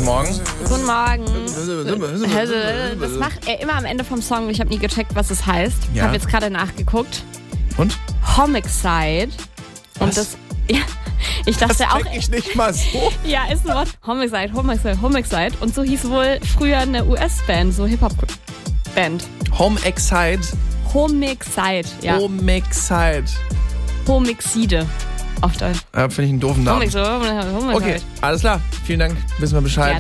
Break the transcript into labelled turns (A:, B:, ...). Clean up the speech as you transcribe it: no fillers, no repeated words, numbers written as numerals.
A: Morgen.
B: Guten Morgen. Das macht er immer am Ende vom Song. Ich habe nie gecheckt, was es heißt.
A: Ja.
B: Habe jetzt gerade nachgeguckt.
A: Und?
B: Homicide. Und das... Ja, ich dachte
A: Das
B: auch...
A: check ich nicht mal so.
B: Ja, ist ein Wort. Homicide. Und so hieß wohl früher eine US-Band, so Hip-Hop-Band.
A: Homicide.
B: Homicide, ja. Homicide. Auf Deutsch.
A: Ja, finde ich einen doofen Namen.
B: Homicide.
A: Okay, alles klar. Vielen Dank. Wissen wir Bescheid.